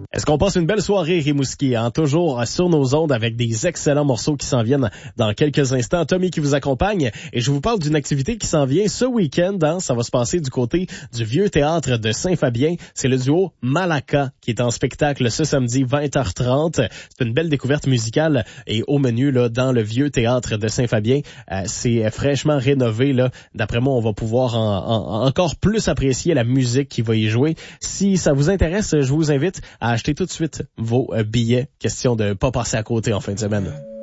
Est-ce qu'on passe une belle soirée, Rimouski, hein? Toujours sur nos ondes avec des excellents morceaux qui s'en viennent dans quelques instants. Tommy qui vous accompagne et je vous parle d'une activité qui s'en vient ce week-end. Hein? Ça va se passer du côté du Vieux Théâtre de Saint-Fabien. C'est le duo Malaka qui est en spectacle ce samedi 20h30. C'est une belle découverte musicale et au menu là dans le Vieux Théâtre de Saint-Fabien. C'est fraîchement rénové. Là. D'après moi, on va pouvoir encore plus apprécier la musique qui va y jouer. Si ça vous intéresse, je vous invite à acheter tout de suite vos billets. Question de pas passer à côté en fin de semaine.